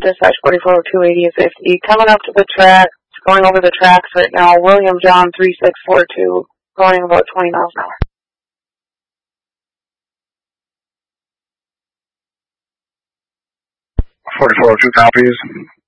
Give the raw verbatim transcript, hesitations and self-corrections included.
dispatch forty-four oh two eighty is fifty. Coming up to the track, going over the tracks right now, William John three six four two, going about twenty miles an hour. forty-four oh two copies.